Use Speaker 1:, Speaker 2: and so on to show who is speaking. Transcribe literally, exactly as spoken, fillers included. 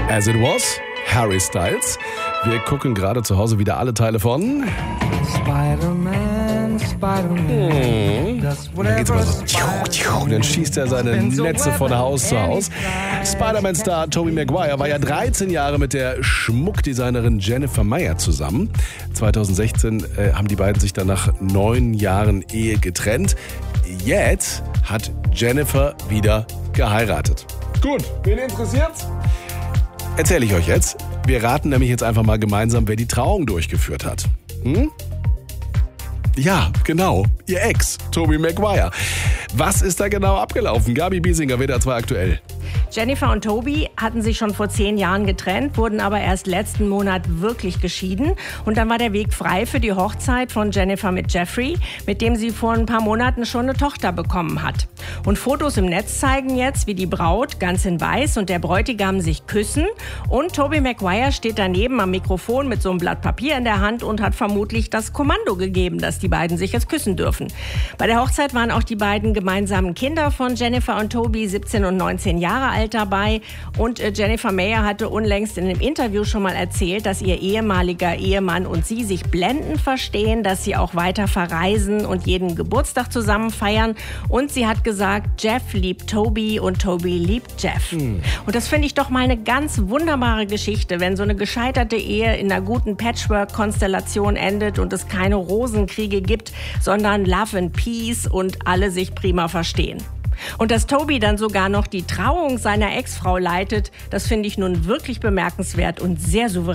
Speaker 1: As It Was, Harry Styles. Wir gucken gerade zu Hause wieder alle Teile von
Speaker 2: Spider-Man, Spider-Man.
Speaker 1: Hm. Da geht's immer so. Und dann schießt er seine Netze von Haus zu Haus. Spider-Man-Star Tobey Maguire war ja dreizehn Jahre mit der Schmuckdesignerin Jennifer Meyer zusammen. zweitausendsechzehn äh, haben die beiden sich dann nach neun Jahren Ehe getrennt. Jetzt hat Jennifer wieder geheiratet. Gut, wen interessiert's? Erzähle ich euch jetzt. Wir raten nämlich jetzt einfach mal gemeinsam, wer die Trauung durchgeführt hat. Hm? Ja, genau. Ihr Ex, Tobey Maguire. Was ist da genau abgelaufen? Gabi Biesinger, W D R zwei aktuell.
Speaker 3: Jennifer und Tobey hatten sich schon vor zehn Jahren getrennt, wurden aber erst letzten Monat wirklich geschieden. Und dann war der Weg frei für die Hochzeit von Jennifer mit Jeffrey, mit dem sie vor ein paar Monaten schon eine Tochter bekommen hat. Und Fotos im Netz zeigen jetzt, wie die Braut ganz in weiß und der Bräutigam sich küssen. Und Tobey Maguire steht daneben am Mikrofon mit so einem Blatt Papier in der Hand und hat vermutlich das Kommando gegeben, dass die beiden sich jetzt küssen dürfen. Bei der Hochzeit waren auch die beiden gemeinsamen Kinder von Jennifer und Tobey, siebzehn und neunzehn Jahre alt, dabei. Und Jennifer Meyer hatte unlängst in einem Interview schon mal erzählt, dass ihr ehemaliger Ehemann und sie sich blendend verstehen, dass sie auch weiter verreisen und jeden Geburtstag zusammen feiern. Und sie hat gesagt, Jeff liebt Tobey und Tobey liebt Jeff. Hm. Und das finde ich doch mal eine ganz wunderbare Geschichte, wenn so eine gescheiterte Ehe in einer guten Patchwork-Konstellation endet und es keine Rosenkriege gibt, sondern Love and Peace und alle sich prima verstehen. Und dass Tobey dann sogar noch die Trauung seiner Ex-Frau leitet, das finde ich nun wirklich bemerkenswert und sehr souverän.